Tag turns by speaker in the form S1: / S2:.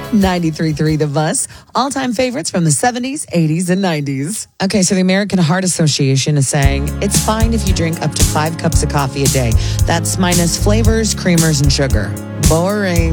S1: 93.3 The Bus. All-time favorites from the 70s, 80s, and 90s. Okay, so the American Heart Association is saying it's fine if you drink up to 5 cups of coffee a day. That's minus flavors, creamers, and sugar. Boring.